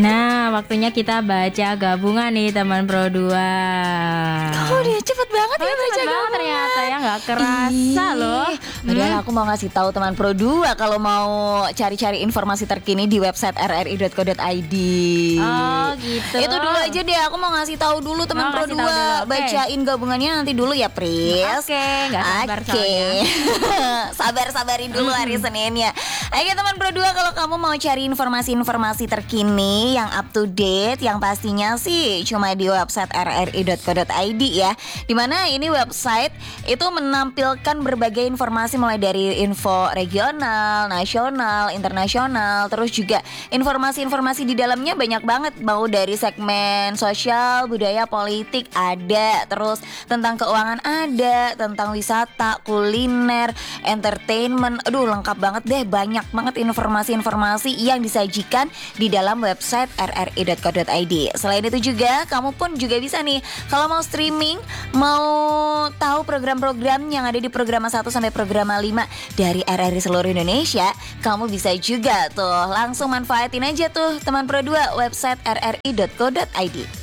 Nah, waktunya kita baca gabungan nih teman Pro 2. Oh, dia cepet banget ya baca Cepet banget ternyata ya, nggak kerasa loh. Padahal aku mau ngasih tahu teman Pro 2 kalau mau cari-cari informasi terkini di website rri.co.id. Oh gitu. Itu dulu aja deh, aku mau ngasih tahu dulu teman Pro 2. Bacain gabungannya nanti dulu ya, Pris. Oke, nggak sabar soalnya. Sabar-sabarin dulu hari Seninnya. Oke teman Pro 2, kalau kamu mau cari informasi-informasi terkini yang up to date, yang pastinya sih cuma di website rri.co.id ya. Dimana ini website itu menampilkan berbagai informasi mulai dari info regional, nasional, internasional, terus juga informasi-informasi di dalamnya banyak banget, mau dari segmen sosial, budaya, politik ada, terus tentang keuangan ada, tentang wisata, kuliner, entertainment. Aduh, lengkap banget deh, banyak banget informasi-informasi yang disajikan di dalam website rri.co.id. Selain itu juga kamu pun juga bisa nih, kalau mau streaming, mau tahu program-program yang ada di program 1 sampai program 5 dari RRI seluruh Indonesia, kamu bisa juga tuh langsung manfaatin aja tuh teman Pro 2 website rri.co.id.